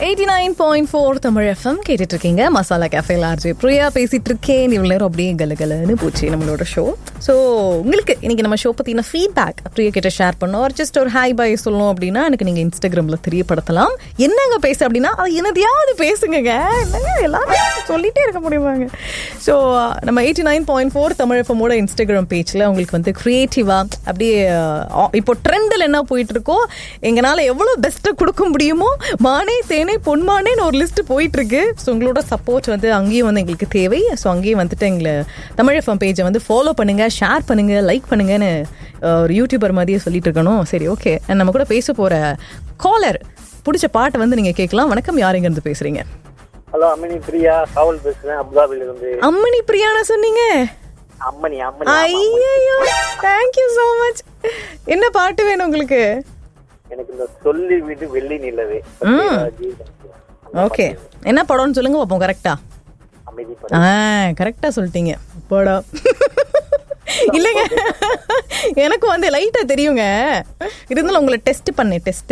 89.4 Tamil FM கேட்டுட்டு இருக்கீங்க. Masala கேஃபேல RJ Priya பேசிட்டு இருக்கேன். இவ்வளவு நேரம் அப்படியே கலகலன்னு போச்சு நம்மளோட ஷோ. ஸோ உங்களுக்கு இன்னைக்கு நம்ம ஷோ பத்தின ஃபீட்பேக் பிரியா கிட்ட ஷேர் பண்ணோம். ஒரு ஜஸ்ட் ஒரு ஹாய் பாய் சொல்லணும் அப்படின்னா எனக்கு நீங்க இன்ஸ்டாகிராம்ல தெரியப்படுத்தலாம். என்னங்க பேச அப்படின்னா அது என்னதையாவது பேசுங்க. என்னங்க எல்லாமே சொல்லிட்டே இருக்க முடியுமாங்க. ஸோ நம்ம 89.4 தமிழ் FMோட இன்ஸ்டாகிராம் பேஜ்ல உங்களுக்கு வந்து கிரியேட்டிவா அப்படியே இப்போ ட்ரெண்டில் என்ன போயிட்டு இருக்கோ, எங்களால எவ்வளவு பெஸ்ட்டை கொடுக்க முடியுமோ மானே தேனே பொன்மானேன்னு ஒரு லிஸ்ட் போயிட்டு இருக்கு. ஸோ உங்களோட சப்போர்ட் வந்து அங்கேயும் வந்து எங்களுக்கு தேவை. ஸோ அங்கேயும் வந்துட்டு எங்களை தமிழ் FM பேஜை வந்து ஃபாலோ பண்ணுங்க, ஷேர் பண்ணுங்க, லைக் பண்ணுங்கன்னு ஒரு யூடியூபர் மாதிரியே சொல்லிட்டு இருக்கணும். சரி, ஓகே. நம்ம கூட பேச போற காலர் பிடிச்ச பாட்டை வந்து நீங்க கேட்கலாம். வணக்கம், யார் எங்க இருந்து பேசுறீங்க? ஹலோ, அம்மணி பிரியா காவல் பேசுறேன், அபுதாபில இருந்து. அம்மணி பிரியானா சொன்னீங்க? அம்மணி அம்மணி. ஐயோ, தேங்க் யூ so much. என்ன பாட்டு வேணும் உங்களுக்கு? எனக்கு இந்த சொல்லி வீடு வெள்ளி நிலவே. ஓகே, என்ன படம்னு சொல்லுங்க பாப்போம். கரெக்டா? அமைதி படம். கரெக்டா சொல்லிட்டீங்க. படம் இல்லைங்க, எனக்கு வந்து லைட்டா தெரியுங்க. இருந்தாலும் உங்களை டெஸ்ட் பண்ணேன். டெஸ்ட்.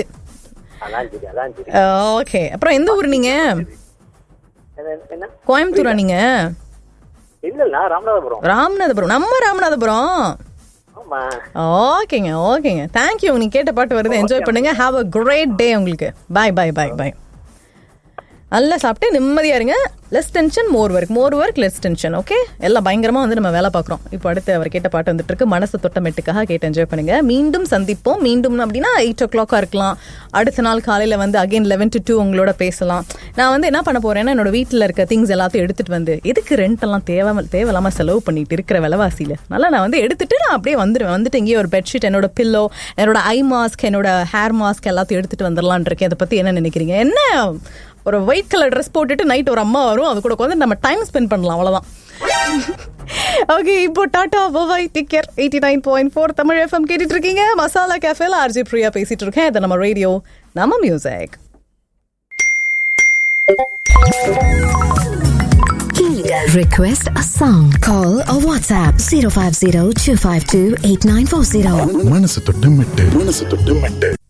ஓகே. அப்புறம் எந்த ஊர் நீங்க? கோயம்புத்தூரா நீங்க? இல்ல, ராமநாதபுரம். ராமநாதபுரம். நம்ம ராமநாதபுரம். ஓகேங்க, ஓகேங்க. தேங்க்யூ. நீங்க கேட்ட பாட்டு வருது, என்ஜாய் பண்ணுங்க. ஹாவ் அ கிரேட் டே உங்களுக்கு. பாய் பாய் பாய் பாய். நல்லா சாப்பிட்டு நிம்மதியா இருங்க. Less tension, more work less tension. Okay, எல்லாம் பயங்கரமா வந்து நம்ம வேலை பார்க்குறோம். இப்போ அடுத்து அவர் கேட்ட பாட்டு வந்துட்டு இருக்கு. மனசு தொட்டமெட்டுக்காக கேட்டு என்ஜாய் பண்ணுங்க. மீண்டும் சந்திப்போம். மீண்டும் அப்படின்னா 8 o'clock இருக்கலாம். அடுத்த நாள் காலையில வந்து அகைன் 11 to 2 உங்களோட பேசலாம். நான் வந்து என்ன பண்ண போறேன்னா, என்னோட வீட்டில் இருக்க திங்ஸ் எல்லாத்தையும் எடுத்துட்டு வந்து, எதுக்கு ரெண்ட் எல்லாம் தேவையில்லாம செலவு பண்ணிட்டு இருக்கிற விலைவாசியில, நல்லா நான் வந்து எடுத்துட்டு நான் அப்படியே வந்துடுவேன். வந்துட்டு இங்கேயே ஒரு பெட்ஷீட், என்னோட பில்லோ, என்னோட ஐ மாஸ்க், என்னோட ஹேர் மாஸ்க் எல்லாத்தையும் எடுத்துட்டு வந்துடலான் இருக்கேன். அதை பத்தி என்ன நினைக்கிறீங்க? என்ன ஒரு ஒயிட் கலர் ட்ரெஸ் போட்டுட்டு நைட் ஒரு அம்மா வரும், அது கூட உட்காந்து நம்ம டைம் ஸ்பெண்ட் பண்ணலாம். அவ்வளவுதான். ஓகே, இப்போ டாடா பாய், டேக் கேர். 89.4 தமிழ் FM கேட்டுட்டு இருக்கீங்க. மசாலா கேஃபேல ஆர்ஜே பிரியா பேசிட்டு இருக்கேன். இது நம்ம ரேடியோ, நம்ம music. Request a song. Call or WhatsApp 050-252-8940. மனசு தொட்டு மெட்டு.